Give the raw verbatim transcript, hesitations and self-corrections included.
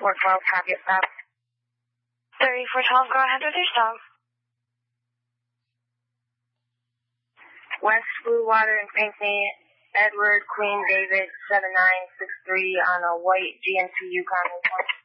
four twelve, copy, stop. thirty-four twelve, go ahead with your stop. West Bluewater and Pinckney, Edward, Queen, David, seven nine six three on a white G M C Yukon.